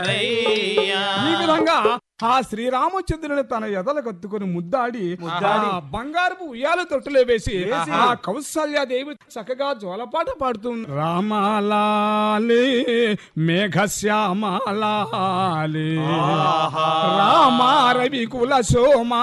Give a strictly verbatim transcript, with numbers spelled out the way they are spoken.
ఈ విధంగా ఆ శ్రీరామచంద్రుని తన ఎదలు కత్తుకుని ముద్దాడి బంగారపు ఉయ్యాల తొట్టులో వేసి ఆ కౌసల్యాదేవి చక్కగా జోలపాట పాడుతుంది. రామాలాలి మేఘశ్యామాలాలి రామ రవి కుల సోమ